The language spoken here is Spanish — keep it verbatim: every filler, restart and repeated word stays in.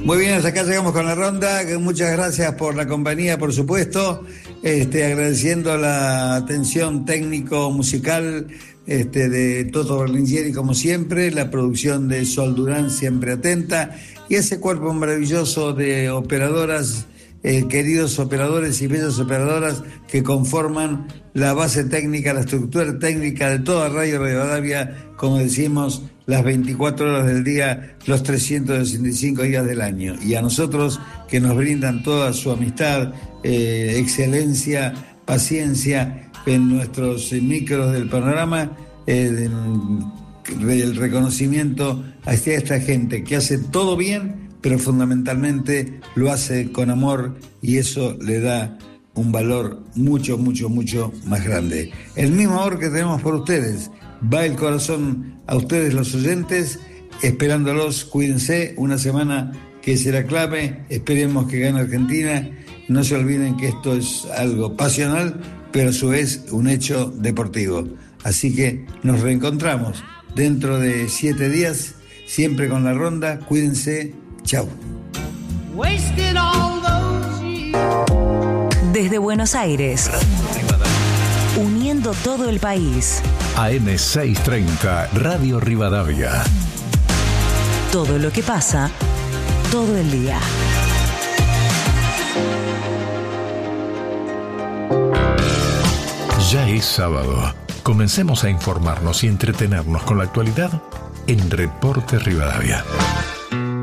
Muy bien, hasta acá llegamos con la ronda. Muchas gracias por la compañía, por supuesto. Este, agradeciendo la atención técnico-musical este, de Toto Berlingieri, como siempre, la producción de Sol Durán, siempre atenta, y ese cuerpo maravilloso de operadoras, eh, queridos operadores y bellas operadoras que conforman la base técnica, la estructura técnica de toda Radio Rivadavia, como decimos, las veinticuatro horas del día, los trescientos sesenta y cinco días del año. Y a nosotros, que nos brindan toda su amistad, eh, excelencia, paciencia en nuestros micros del panorama, eh, el reconocimiento hacia esta gente que hace todo bien, pero fundamentalmente lo hace con amor, y eso le da un valor mucho, mucho, mucho más grande. El mismo amor que tenemos por ustedes. Va el corazón a ustedes, los oyentes, esperándolos. Cuídense, una semana que será clave. Esperemos que gane Argentina. No se olviden que esto es algo pasional, pero a su vez un hecho deportivo. Así que nos reencontramos dentro de siete días, siempre con la ronda. Cuídense. Chau. Desde Buenos Aires, uniendo todo el país. A M seiscientos treinta, Radio Rivadavia. Todo lo que pasa, todo el día. Ya es sábado. Comencemos a informarnos y entretenernos con la actualidad en Reporte Rivadavia.